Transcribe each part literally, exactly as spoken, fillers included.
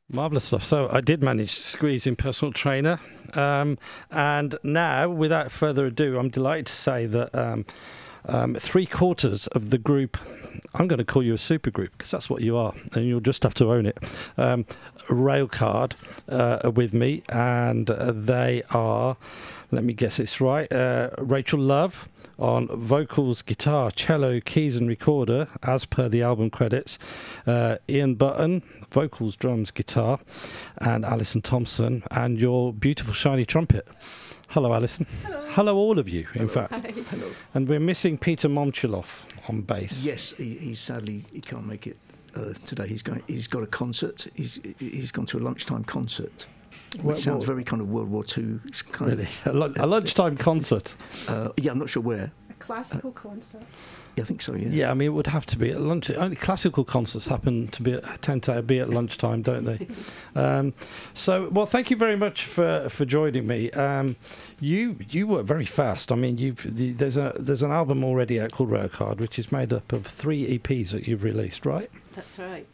Marvellous stuff. So I did manage to squeeze in personal trainer. Um, and now, without further ado, I'm delighted to say that um, um, three quarters of the group, I'm going to call you a super group because that's what you are, and you'll just have to own it. Um, Railcard uh, are with me, and uh, they are, let me guess it's right, uh, Rachel Love on vocals, guitar, cello, keys and recorder, as per the album credits. Uh, Ian Button, vocals, drums, guitar, and Alison Thompson, and your beautiful shiny trumpet. Hello, Alison. Hello. Hello, all of you, in Hello. fact. Hi. Hello. And we're missing Peter Momchilov on bass. Yes, he, he sadly he can't make it uh, today. He's going. He's got a concert. He's he's gone to a lunchtime concert, which Well, sounds well, very kind of World War Two. It's kind Really? A, lu- a lunchtime concert? Of, uh, yeah, I'm not sure where. A classical concert. Yeah, I think so. Yeah. Yeah, I mean, it would have to be at lunch. Only classical concerts happen to be at, tend to be at lunchtime, don't they? um, so, well, thank you very much for, for joining me. Um, you you work very fast. I mean, you've the, there's a there's an album already out called Railcard, which is made up of three E Ps that you've released, right? That's right.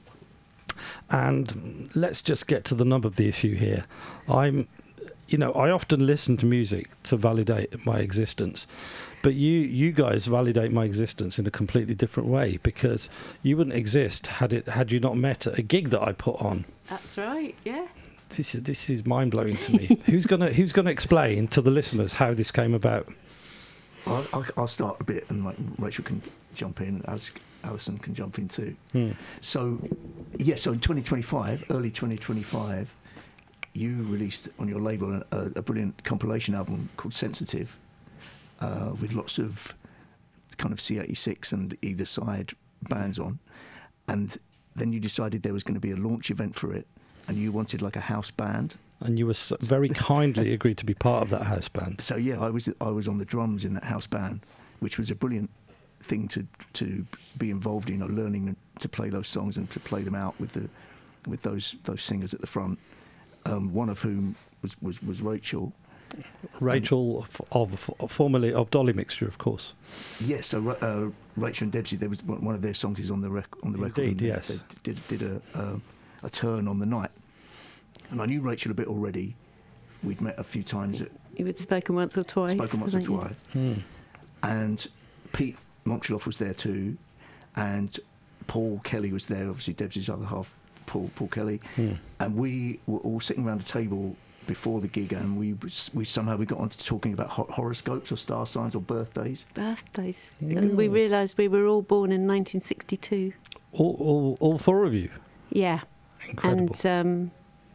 And let's just get to the nub of the issue here. I'm, you know, I often listen to music to validate my existence, but you, you guys validate my existence in a completely different way, because you wouldn't exist had it had you not met at a gig that I put on. That's right. Yeah. This is this is mind blowing to me. who's gonna who's gonna explain to the listeners how this came about? I'll, I'll, I'll start a bit, and like Rachel can jump in. Alice, Alison can jump in too. Hmm. So, yeah. So in twenty twenty-five, early twenty twenty-five, you released on your label a, a brilliant compilation album called Sensitive, uh, with lots of kind of C eighty-six and either side bands on, and then you decided there was going to be a launch event for it, and you wanted like a house band. And you were s- very kindly agreed to be part of that house band. So yeah, I was I was on the drums in that house band, which was a brilliant thing to to be involved in, you know, learning to play those songs and to play them out with the with those those singers at the front. Um, one of whom was was, was Rachel. Rachel of, of formerly of Dolly Mixture, of course. Yes, so uh, Rachel and Debsy, there was one one of their songs is on the rec- on the record. Indeed, and yes. They did did a uh, a turn on the night, and I knew Rachel a bit already. We'd met a few times at You had spoken once or twice. spoken once or haven't you? twice, Hmm. and Pete Momchilov was there too, and Paul Kelly was there. Obviously, Debsy's other half, Paul Paul Kelly, Hmm. and we were all sitting around the table before the gig, and we we somehow we got onto talking about ho- horoscopes or star signs or birthdays. Birthdays. Yeah. And we realised we were all born in nineteen sixty-two. All, all, all four of you. Yeah. Incredible. And um,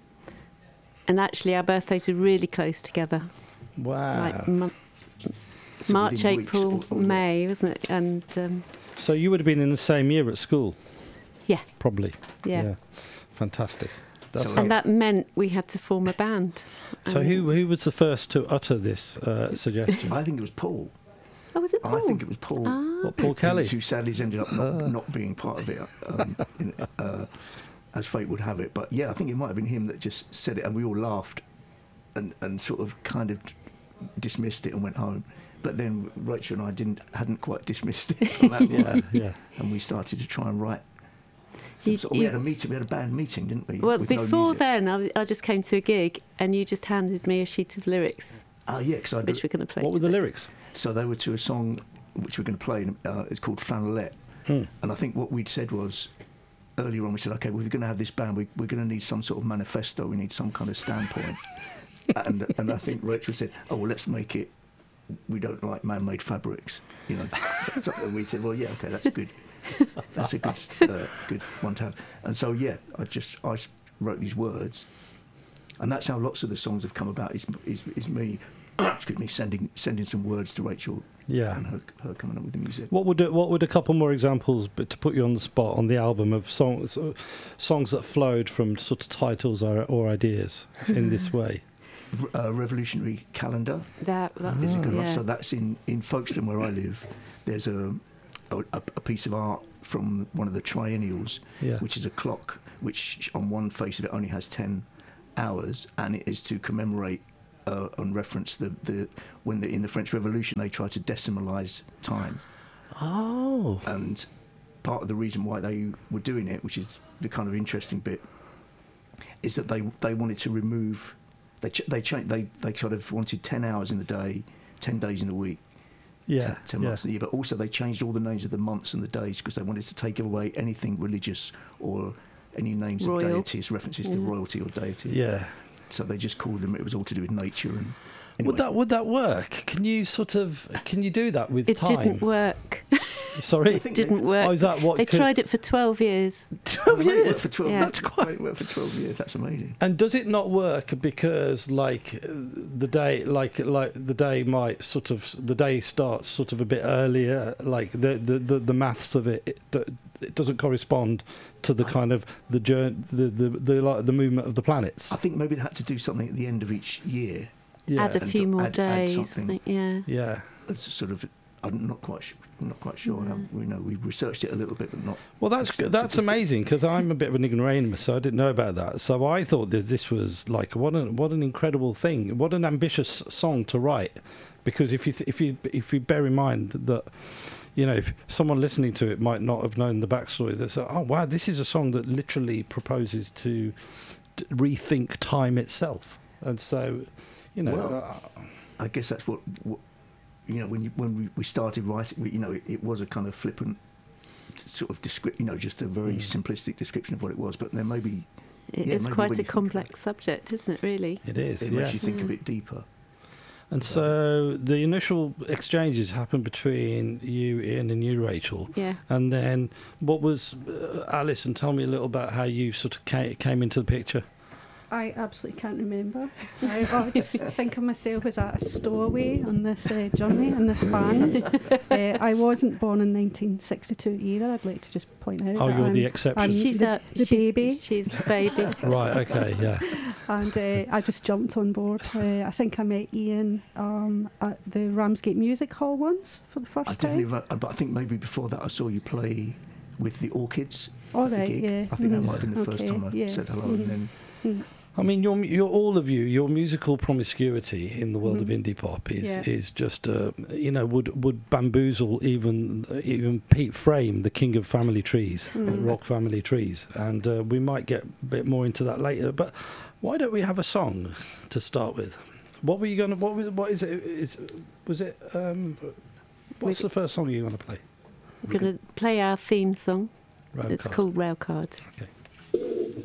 and actually our birthdays are really close together. Wow. Like mon- So March, within weeks April, or- or- May, wasn't it? And um, So you would have been in the same year at school? Yeah. Probably. yeah. Fantastic. That's So And that meant we had to form a band. So Um, who who was the first to utter this uh, suggestion? I think it was Paul. Oh, was it Paul? I think it was Paul. Ah. What, Paul Kelly? Who sadly has ended up not, Ah. not being part of it, um, in, uh, as fate would have it. But yeah, I think it might have been him that just said it, and we all laughed, and, and sort of kind of dismissed it and went home. But then Rachel and I didn't hadn't quite dismissed it on that Yeah, point, yeah. and we started to try and write. Some You- sort of- we you- had a meeting, we had a band meeting, didn't we? Well, with no before music. then, I, I just came to a gig and you just handed me a sheet of lyrics, Ah, yeah, because I which we're going to play. What were the today. lyrics? So they were to a song which we're going to play. Uh, it's called Flannelette. Hmm. And I think what we'd said was, earlier on, we said, okay, well, if we're going to have this band, we, we're going to need some sort of manifesto. We need some kind of standpoint. and and I think Rachel said, oh, well, let's make it, we don't like man-made fabrics. You know, so, so we said, well, yeah, okay, that's good. That's a good, uh, good one to have. And so, yeah, I just I s- wrote these words, and that's how lots of the songs have come about. Is is, is me, excuse me, sending sending some words to Rachel, Yeah. and her, her coming up with the music. What would what would a couple more examples, but to put you on the spot on the album of songs uh, songs that flowed from sort of titles or, or ideas in this way? Uh, Revolutionary Calendar That, that's, is a good yeah. one. So that's in, in Folkestone, where I live. There's a, a a piece of art from one of the triennials, Yeah. which is a clock, which on one face of it only has ten hours, and it is to commemorate uh, and reference the, the when the, in the French Revolution they tried to decimalize time, Oh. and part of the reason why they were doing it, which is the kind of interesting bit, is that they they wanted to remove, they ch- they cha- they they kind of wanted ten hours in the day, ten days in a week, Yeah, ten, ten yeah. months in the year. But also they changed all the names of the months and the days because they wanted to take away anything religious or any names Royal. of deities, references to Yeah. royalty or deity. Yeah. So they just called them. It was all to do with nature and. Anyway. Would that would that work? Can you sort of can you do that with It time? didn't work. Sorry, I think didn't they, work. Oh, is that what? They could- tried it for twelve years. twelve They made it work years. for twelve. Yeah. That's quite. It worked for twelve years. That's amazing. And does it not work because, like, the day, like, like the day might sort of the day starts sort of a bit earlier. Like the the the, the maths of it, it, do- it doesn't correspond to the kind of the journey, the the the, like, the movement of the planets. I think maybe they had to do something at the end of each year. Yeah, Add a and few to more add- add days. I something. think, yeah. yeah. It's sort of. I'm not quite. Sh- I'm not quite sure. Mm. How, we know we researched it a little bit, but not. Well, that's good. That's extensively. amazing because I'm a bit of an ignoramus, so I didn't know about that. So I thought that this was like what an what an incredible thing, what an ambitious song to write. Because if you th- if you if you bear in mind that, you know, if someone listening to it might not have known the backstory, they say, "Oh wow, this is a song that literally proposes to d- rethink time itself." And so, you know, Well, uh, I guess that's what, what you know when you, when we, we started writing. We, you know, it, it was a kind of flippant sort of descript. You know, just a very Mm. simplistic description of what it was. But then maybe It Yeah, is maybe quite when a you think complex subject, isn't it, really? it is. it yeah. makes you think a Mm. bit deeper. And so the initial exchanges happened between you, Ian, and you, Rachel. Yeah. And then what was, uh, Alison, tell me a little about how you sort of came, came into the picture. I absolutely can't remember. I, I just think of myself as a stowaway on this uh, journey in this band. uh, I wasn't born in nineteen sixty-two either. I'd like to just point out. Oh, that you're I'm- the exception. I'm She's the, a the she's, baby, She's the baby. Right, okay, yeah. and uh, I just jumped on board. Uh, I think I met Ian um, at the Ramsgate Music Hall once for the first I definitely, time. re- but I think maybe before that I saw you play with the Orchids. All the right, gig. yeah. I think that mhm. might have been the first Okay, time I yeah. said hello, Mhm. and then Mm. I mean, you're, you're all of you. Your musical promiscuity in the world of Mhm. indie pop is Yeah. is just, uh, you know, would would bamboozle even even Pete Frame, the king of family trees, the Mm. rock family trees, and uh, we might get a bit more into that later. But why don't we have a song to start with? What were you gonna? What was? What is it? Is was it? Um, what's We- the first song you're gonna play? We're going to play our theme song. Road It's Card. called Rail Card. Okay.